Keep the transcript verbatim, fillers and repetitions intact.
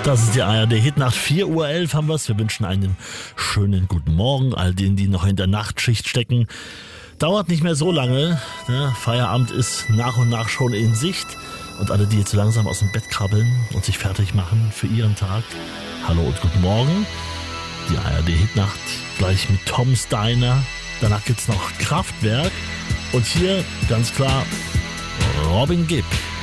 Das ist die A R D-Hitnacht, vier Uhr elf haben wir es. Wir wünschen einen schönen guten Morgen all denen, die noch in der Nachtschicht stecken. Dauert nicht mehr so lange, ne? Feierabend ist nach und nach schon in Sicht. Und alle, die jetzt langsam aus dem Bett krabbeln und sich fertig machen für ihren Tag. Hallo und guten Morgen. Die A R D-Hitnacht gleich mit Tom Steiner. Danach gibt's noch Kraftwerk. Und hier ganz klar Robin Gibb.